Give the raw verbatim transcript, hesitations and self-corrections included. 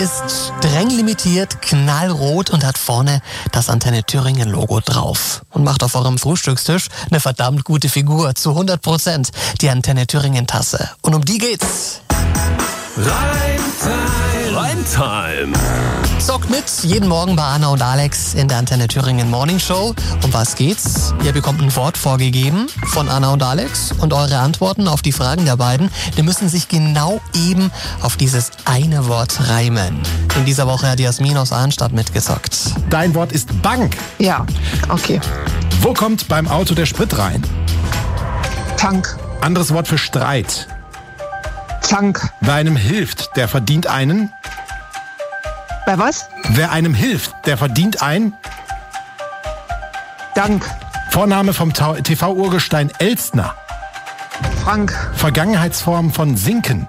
ist streng limitiert, knallrot und hat vorne das Antenne Thüringen Logo drauf. Und macht auf eurem Frühstückstisch eine verdammt gute Figur, zu hundert Prozent. Die Antenne Thüringen Tasse. Und um die geht's. Reimtime. Reimtime. Zockt mit, jeden Morgen bei Anna und Alex in der Antenne Thüringen Morning Show. Um was geht's? Ihr bekommt ein Wort vorgegeben von Anna und Alex und eure Antworten auf die Fragen der beiden, die müssen sich genau eben auf dieses eine Wort reimen. In dieser Woche hat Jasmin aus Arnstadt mitgezockt. Dein Wort ist Bank. Ja, okay. Wo kommt beim Auto der Sprit rein? Tank. Anderes Wort für Streit. Zank. Wer einem hilft, der verdient einen. Bei was? Wer einem hilft, der verdient ein. Dank. Vorname vom T V-Urgestein Elstner. Frank. Vergangenheitsform von sinken.